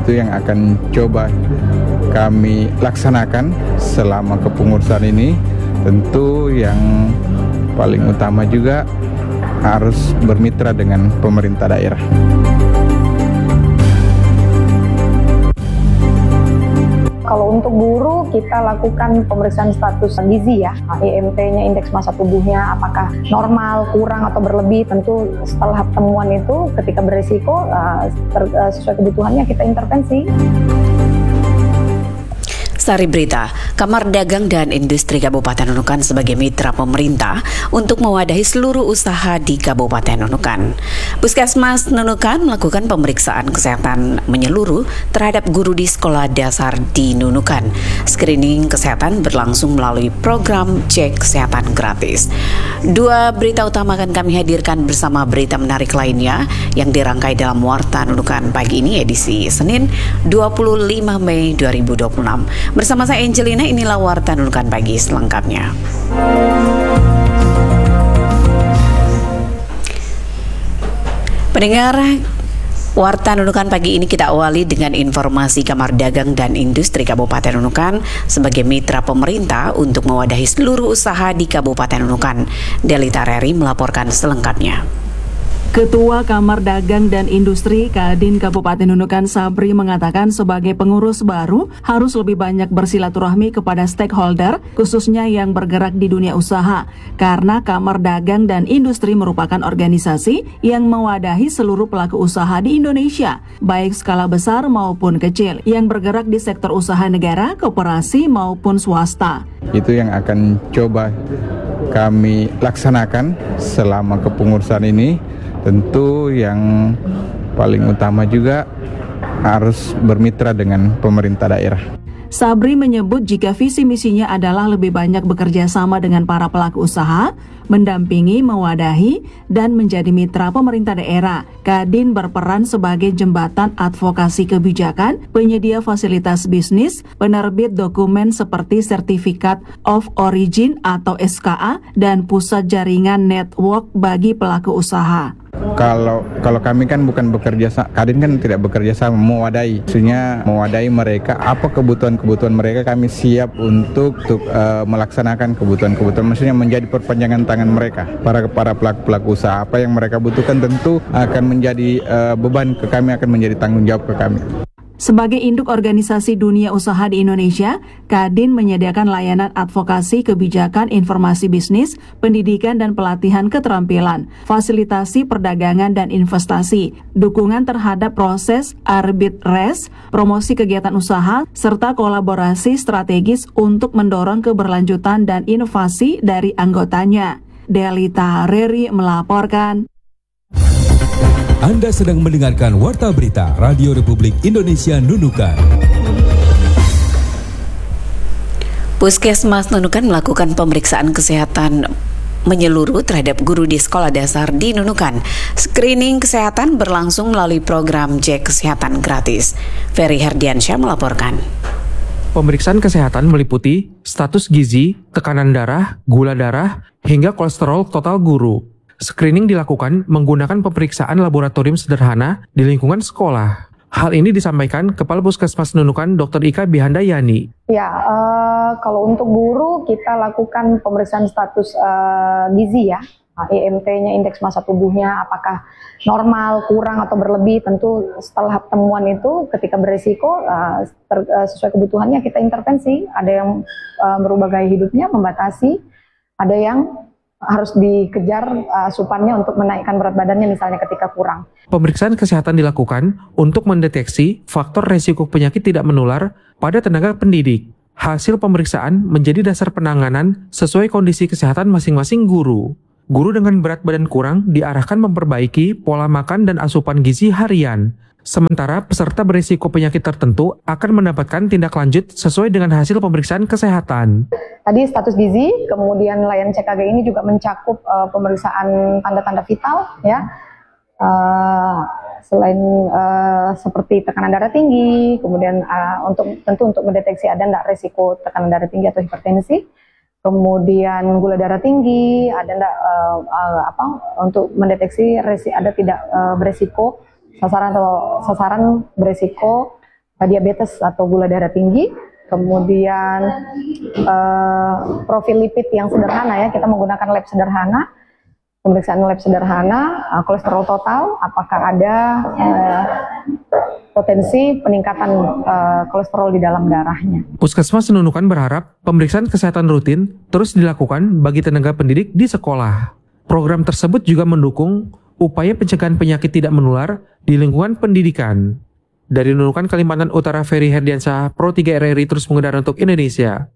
Itu yang akan coba kami laksanakan selama kepengurusan ini. Tentu yang paling utama juga harus bermitra dengan pemerintah daerah. Kalau untuk guru, kita lakukan pemeriksaan status gizi ya, IMT-nya, indeks massa tubuhnya, apakah normal, kurang, atau berlebih. Tentu setelah temuan itu, ketika berisiko, sesuai kebutuhannya kita intervensi. Sari Berita, Kamar Dagang dan Industri Kabupaten Nunukan sebagai mitra pemerintah untuk mewadahi seluruh usaha di Kabupaten Nunukan. Puskesmas Nunukan melakukan pemeriksaan kesehatan menyeluruh terhadap guru di sekolah dasar di Nunukan. Screening kesehatan berlangsung melalui program cek kesehatan gratis. Dua berita utama akan kami hadirkan bersama berita menarik lainnya yang dirangkai dalam Warta Nunukan pagi ini edisi Senin 25 Mei 2026. Bersama saya Angelina, inilah Warta Nunukan pagi selengkapnya. Pendengar, Warta Nunukan pagi ini kita awali dengan informasi Kamar Dagang dan Industri Kabupaten Nunukan sebagai mitra pemerintah untuk mewadahi seluruh usaha di Kabupaten Nunukan. Delita Reri melaporkan selengkapnya. Ketua Kamar Dagang dan Industri Kadin Kabupaten Nunukan Sabri mengatakan sebagai pengurus baru harus lebih banyak bersilaturahmi kepada stakeholder, khususnya yang bergerak di dunia usaha, karena Kamar Dagang dan Industri merupakan organisasi yang mewadahi seluruh pelaku usaha di Indonesia, baik skala besar maupun kecil, yang bergerak di sektor usaha negara, koperasi maupun swasta. Itu yang akan coba kami laksanakan selama kepengurusan ini. Tentu yang paling utama juga harus bermitra dengan pemerintah daerah. Sabri menyebut jika visi misinya adalah lebih banyak bekerja sama dengan para pelaku usaha, mendampingi, mewadahi, dan menjadi mitra pemerintah daerah. Kadin berperan sebagai jembatan advokasi kebijakan, penyedia fasilitas bisnis, penerbit dokumen seperti Certificate of Origin atau SKA, dan pusat jaringan network bagi pelaku usaha. Kalau kami kan bukan bekerja sama, Kadin kan tidak bekerja sama, mewadahi. Maksudnya mewadahi mereka, apa kebutuhan mereka, kami siap untuk melaksanakan kebutuhan. Maksudnya menjadi perpanjangan tangan mereka. Para pelaku usaha, apa yang mereka butuhkan tentu akan menjadi beban ke kami, akan menjadi tanggung jawab ke kami. Sebagai induk organisasi dunia usaha di Indonesia, Kadin menyediakan layanan advokasi kebijakan, informasi bisnis, pendidikan dan pelatihan keterampilan, fasilitasi perdagangan dan investasi, dukungan terhadap proses arbitrase, promosi kegiatan usaha, serta kolaborasi strategis untuk mendorong keberlanjutan dan inovasi dari anggotanya. Delita Reri melaporkan. Anda sedang mendengarkan Warta Berita Radio Republik Indonesia Nunukan. Puskesmas Nunukan melakukan pemeriksaan kesehatan menyeluruh terhadap guru di sekolah dasar di Nunukan. Screening kesehatan berlangsung melalui program cek kesehatan gratis. Ferry Herdiansyah melaporkan. Pemeriksaan kesehatan meliputi status gizi, tekanan darah, gula darah, hingga kolesterol total guru. Screening dilakukan menggunakan pemeriksaan laboratorium sederhana di lingkungan sekolah. Hal ini disampaikan Kepala Puskesmas Nunukan Dr. Ika Bihandayani. Ya, kalau untuk guru kita lakukan pemeriksaan status gizi ya, IMT-nya, indeks massa tubuhnya, apakah normal, kurang, atau berlebih. Tentu setelah temuan itu, ketika berisiko, sesuai kebutuhannya kita intervensi. Ada yang merubah gaya hidupnya, membatasi, ada yang harus dikejar asupannya untuk menaikkan berat badannya misalnya ketika kurang. Pemeriksaan kesehatan dilakukan untuk mendeteksi faktor resiko penyakit tidak menular pada tenaga pendidik. Hasil pemeriksaan menjadi dasar penanganan sesuai kondisi kesehatan masing-masing guru. Guru dengan berat badan kurang diarahkan memperbaiki pola makan dan asupan gizi harian. Sementara peserta berisiko penyakit tertentu akan mendapatkan tindak lanjut sesuai dengan hasil pemeriksaan kesehatan. Tadi status gizi, kemudian layanan CKG ini juga mencakup pemeriksaan tanda-tanda vital, ya. Selain seperti tekanan darah tinggi, kemudian untuk mendeteksi ada nggak resiko tekanan darah tinggi atau hipertensi, kemudian gula darah tinggi, ada nggak untuk mendeteksi ada tidak beresiko sasaran beresiko diabetes atau gula darah tinggi, kemudian profil lipid yang sederhana ya, kita menggunakan lab sederhana, pemeriksaan lab sederhana, kolesterol total, apakah ada potensi peningkatan kolesterol di dalam darahnya. Puskesmas Nunukan berharap pemeriksaan kesehatan rutin terus dilakukan bagi tenaga pendidik di sekolah. Program tersebut juga mendukung upaya pencegahan penyakit tidak menular di lingkungan pendidikan. Dari Nunukan, Kalimantan Utara, Ferry Herdiansyah, Pro 3 RRI terus mengudara untuk Indonesia.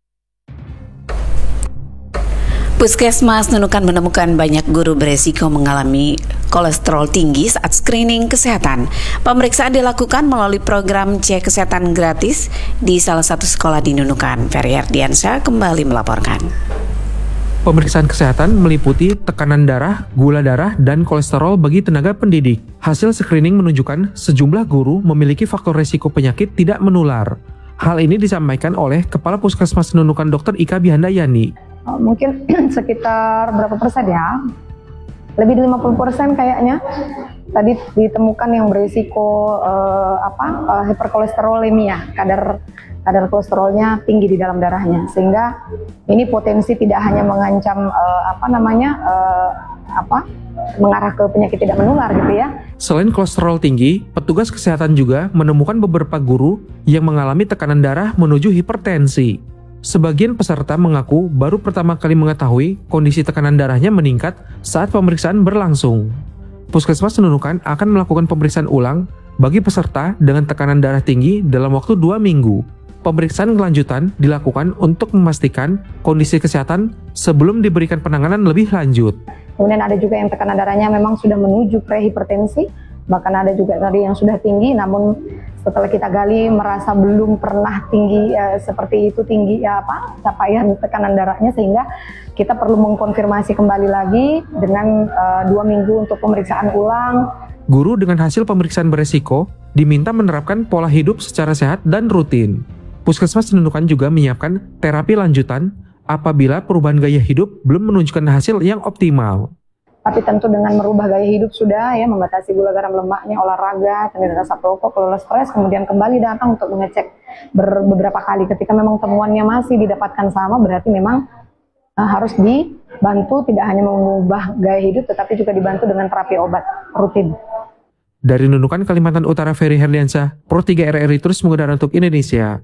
Puskesmas Nunukan menemukan banyak guru beresiko mengalami kolesterol tinggi saat screening kesehatan. Pemeriksaan dilakukan melalui program cek kesehatan gratis di salah satu sekolah di Nunukan. Ferry Herdiansyah kembali melaporkan. Pemeriksaan kesehatan meliputi tekanan darah, gula darah, dan kolesterol bagi tenaga pendidik. Hasil screening menunjukkan sejumlah guru memiliki faktor resiko penyakit tidak menular. Hal ini disampaikan oleh Kepala Puskesmas Nunukan Dr. Ika Bihandayani. Mungkin sekitar berapa persen ya? Lebih dari 50% kayaknya tadi ditemukan yang berisiko hiperkolesterolemia, kadar kolesterolnya tinggi di dalam darahnya, sehingga ini potensi tidak hanya mengancam mengarah ke penyakit tidak menular gitu ya. Selain kolesterol tinggi, petugas kesehatan juga menemukan beberapa guru yang mengalami tekanan darah menuju hipertensi. Sebagian peserta mengaku baru pertama kali mengetahui kondisi tekanan darahnya meningkat saat pemeriksaan berlangsung. Puskesmas Nunukan akan melakukan pemeriksaan ulang bagi peserta dengan tekanan darah tinggi dalam waktu 2 minggu. Pemeriksaan kelanjutan dilakukan untuk memastikan kondisi kesehatan sebelum diberikan penanganan lebih lanjut. Kemudian ada juga yang tekanan darahnya memang sudah menuju prehipertensi, bahkan ada juga tadi yang sudah tinggi, namun setelah kita gali merasa belum pernah tinggi seperti itu capaian tekanan darahnya, sehingga kita perlu mengkonfirmasi kembali lagi dengan 2 minggu untuk pemeriksaan ulang. Guru dengan hasil pemeriksaan beresiko diminta menerapkan pola hidup secara sehat dan rutin. Puskesmas Nunukan juga menyiapkan terapi lanjutan apabila perubahan gaya hidup belum menunjukkan hasil yang optimal. Tapi tentu dengan merubah gaya hidup sudah ya, membatasi gula garam lemaknya, olahraga, kemudian rasa perokok, kelola stres, kemudian kembali datang untuk mengecek beberapa kali. Ketika memang temuannya masih didapatkan sama, berarti memang harus dibantu tidak hanya mengubah gaya hidup, tetapi juga dibantu dengan terapi obat rutin. Dari Nunukan, Kalimantan Utara, Ferry Herdiansyah, Pro 3 RRI terus mengudara untuk Indonesia.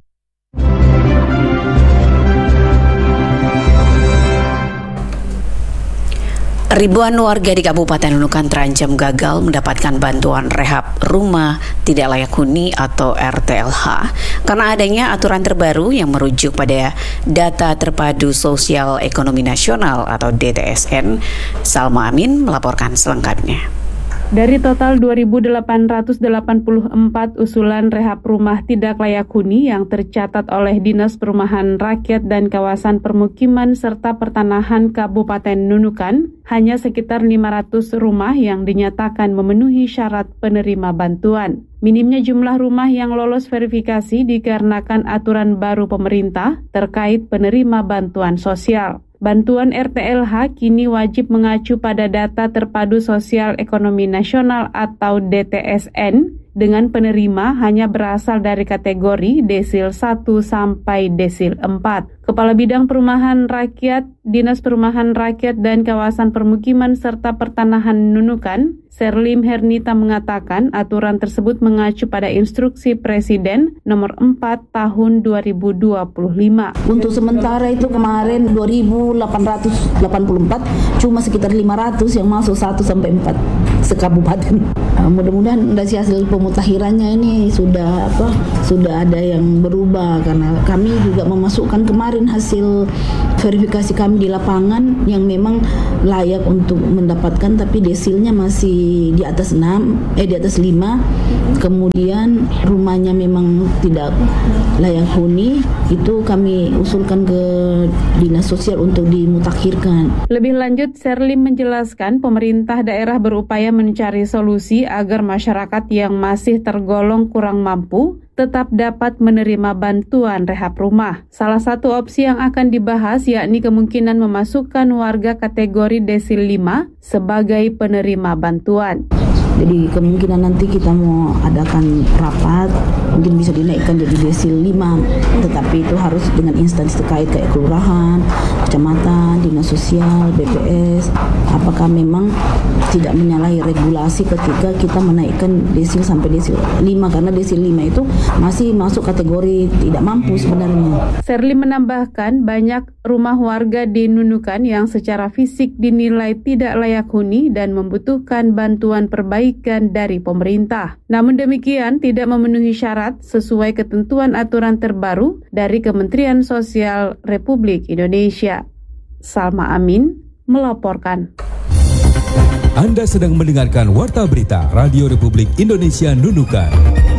Ribuan warga di Kabupaten Nunukan terancam gagal mendapatkan bantuan rehab rumah tidak layak huni atau RTLH karena adanya aturan terbaru yang merujuk pada Data Terpadu Sosial Ekonomi Nasional atau DTSN. Salma Amin melaporkan selengkapnya. Dari total 2.884 usulan rehab rumah tidak layak huni yang tercatat oleh Dinas Perumahan Rakyat dan Kawasan Permukiman serta Pertanahan Kabupaten Nunukan, hanya sekitar 500 rumah yang dinyatakan memenuhi syarat penerima bantuan. Minimnya jumlah rumah yang lolos verifikasi dikarenakan aturan baru pemerintah terkait penerima bantuan sosial. Bantuan RTLH kini wajib mengacu pada Data Terpadu Sosial Ekonomi Nasional atau DTSN dengan penerima hanya berasal dari kategori desil 1 sampai desil 4. Kepala Bidang Perumahan Rakyat, Dinas Perumahan Rakyat dan Kawasan Permukiman serta Pertanahan Nunukan, Serlim Hernita mengatakan aturan tersebut mengacu pada Instruksi Presiden nomor 4 tahun 2025. Untuk sementara itu kemarin 2.884, cuma sekitar 500 yang masuk 1 sampai 4 sekabupaten. Mudah-mudahan dari hasil pemutakhirannya ini sudah ada yang berubah, karena kami juga memasukkan kemarin hasil verifikasi kami di lapangan yang memang layak untuk mendapatkan, tapi desilnya masih di atas 5, kemudian rumahnya memang tidak layak huni, itu kami usulkan ke Dinas Sosial untuk dimutakhirkan. Lebih lanjut, Serlim menjelaskan pemerintah daerah berupaya mencari solusi agar masyarakat yang masih tergolong kurang mampu tetap dapat menerima bantuan rehab rumah. Salah satu opsi yang akan dibahas yakni kemungkinan memasukkan warga kategori desil 5 sebagai penerima bantuan. Jadi kemungkinan nanti kita mau adakan rapat, mungkin bisa dinaikkan jadi desil 5, tetapi itu harus dengan instansi terkait kayak kelurahan, kecamatan, dinas sosial, BPS. Apakah memang tidak menyalahi regulasi ketika kita menaikkan desil sampai desil 5, karena desil 5 itu masih masuk kategori tidak mampu sebenarnya. Serli menambahkan banyak rumah warga di Nunukan yang secara fisik dinilai tidak layak huni dan membutuhkan bantuan perbaikan dari pemerintah. Namun demikian tidak memenuhi syarat sesuai ketentuan aturan terbaru dari Kementerian Sosial Republik Indonesia. Salma Amin melaporkan. Anda sedang mendengarkan Warta Berita Radio Republik Indonesia Nunukan.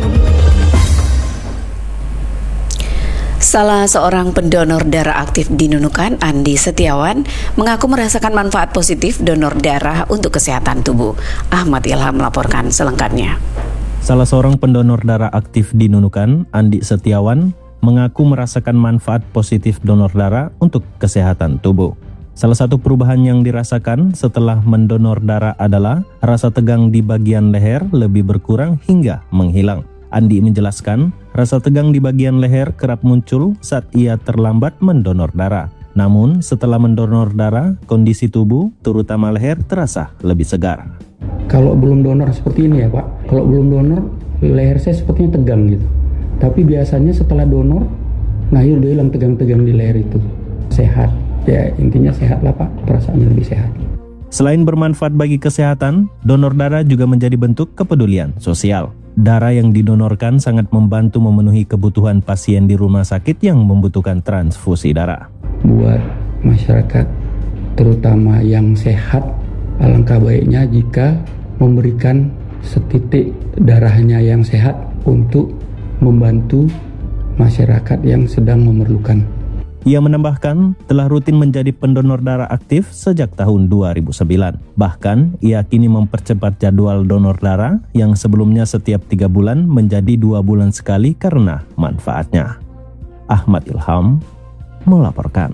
Salah seorang pendonor darah aktif di Nunukan, Andi Setiawan, mengaku merasakan manfaat positif donor darah untuk kesehatan tubuh. Ahmad Ilham melaporkan selengkapnya. Salah seorang pendonor darah aktif di Nunukan, Andi Setiawan, mengaku merasakan manfaat positif donor darah untuk kesehatan tubuh. Salah satu perubahan yang dirasakan setelah mendonor darah adalah rasa tegang di bagian leher lebih berkurang hingga menghilang. Andi menjelaskan, rasa tegang di bagian leher kerap muncul saat ia terlambat mendonor darah. Namun, setelah mendonor darah, kondisi tubuh, terutama leher, terasa lebih segar. Kalau belum donor seperti ini ya Pak, kalau belum donor, leher saya sepertinya tegang gitu. Tapi biasanya setelah donor, nah udah hilang tegang-tegang di leher itu. Sehat, ya intinya sehat lah Pak, perasaannya lebih sehat. Selain bermanfaat bagi kesehatan, donor darah juga menjadi bentuk kepedulian sosial. Darah yang didonorkan sangat membantu memenuhi kebutuhan pasien di rumah sakit yang membutuhkan transfusi darah. Buat masyarakat, terutama yang sehat, alangkah baiknya jika memberikan setitik darahnya yang sehat untuk membantu masyarakat yang sedang memerlukan. Ia menambahkan telah rutin menjadi pendonor darah aktif sejak tahun 2009. Bahkan, ia kini mempercepat jadwal donor darah yang sebelumnya setiap 3 bulan menjadi 2 bulan sekali karena manfaatnya. Ahmad Ilham melaporkan.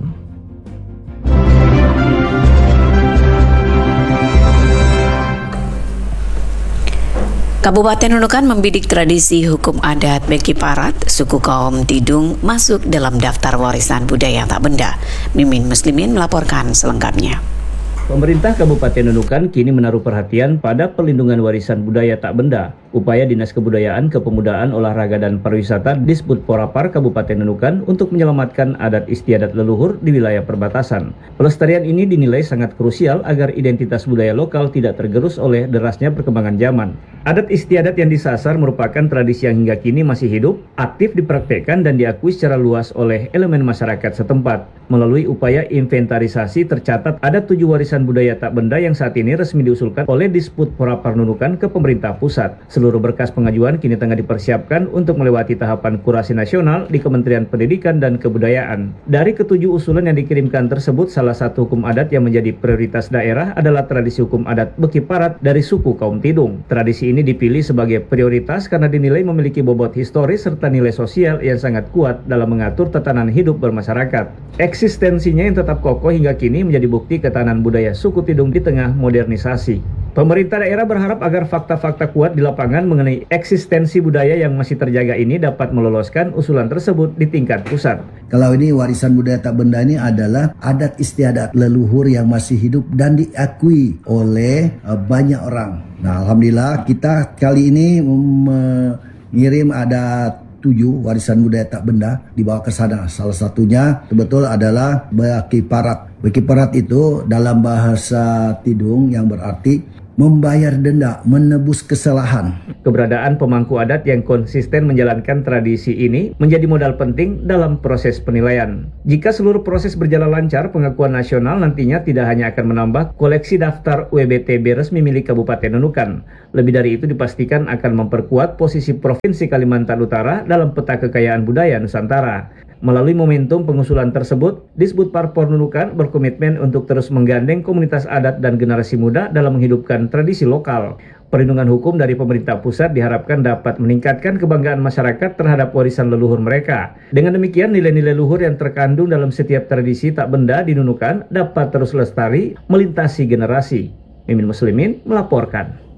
Kabupaten Nunukan membidik tradisi hukum adat Beki Parat, suku kaum Tidung masuk dalam daftar warisan budaya tak benda. Mimin Muslimin melaporkan selengkapnya. Pemerintah Kabupaten Nunukan kini menaruh perhatian pada perlindungan warisan budaya tak benda. Upaya Dinas Kebudayaan, Kepemudaan, Olahraga dan Pariwisata Disbud Porapar Kabupaten Nunukan untuk menyelamatkan adat istiadat leluhur di wilayah perbatasan. Pelestarian ini dinilai sangat krusial agar identitas budaya lokal tidak tergerus oleh derasnya perkembangan zaman. Adat istiadat yang disasar merupakan tradisi yang hingga kini masih hidup, aktif dipraktekkan dan diakui secara luas oleh elemen masyarakat setempat. Melalui upaya inventarisasi tercatat ada 7 warisan budaya tak benda yang saat ini resmi diusulkan oleh Disbud Porapar Nunukan ke pemerintah pusat. Seluruh berkas pengajuan kini tengah dipersiapkan untuk melewati tahapan kurasi nasional di Kementerian Pendidikan dan Kebudayaan. Dari ke-7 usulan yang dikirimkan tersebut, salah satu hukum adat yang menjadi prioritas daerah adalah tradisi hukum adat Beki Parat dari suku kaum Tidung. Tradisi ini dipilih sebagai prioritas karena dinilai memiliki bobot historis serta nilai sosial yang sangat kuat dalam mengatur tatanan hidup bermasyarakat. Eksistensinya yang tetap kokoh hingga kini menjadi bukti ketahanan budaya suku Tidung di tengah modernisasi. Pemerintah daerah berharap agar fakta-fakta kuat di lapangan mengenai eksistensi budaya yang masih terjaga ini dapat meloloskan usulan tersebut di tingkat pusat. Kalau ini warisan budaya tak benda ini adalah adat istiadat leluhur yang masih hidup dan diakui oleh banyak orang. Nah, alhamdulillah kita kali ini mengirim ada 7 warisan budaya tak benda dibawa ke sana. Salah satunya betul adalah Beki Parat. Beki Parat itu dalam bahasa Tidung yang berarti membayar denda, menebus kesalahan. Keberadaan pemangku adat yang konsisten menjalankan tradisi ini menjadi modal penting dalam proses penilaian. Jika seluruh proses berjalan lancar, pengakuan nasional nantinya tidak hanya akan menambah koleksi daftar WBTB resmi milik Kabupaten Nunukan. Lebih dari itu dipastikan akan memperkuat posisi Provinsi Kalimantan Utara dalam peta kekayaan budaya Nusantara. Melalui momentum pengusulan tersebut, Disbud Parpor Nunukan berkomitmen untuk terus menggandeng komunitas adat dan generasi muda dalam menghidupkan tradisi lokal. Perlindungan hukum dari pemerintah pusat diharapkan dapat meningkatkan kebanggaan masyarakat terhadap warisan leluhur mereka. Dengan demikian, nilai-nilai luhur yang terkandung dalam setiap tradisi tak benda di Nunukan dapat terus lestari melintasi generasi. Mimin Muslimin melaporkan.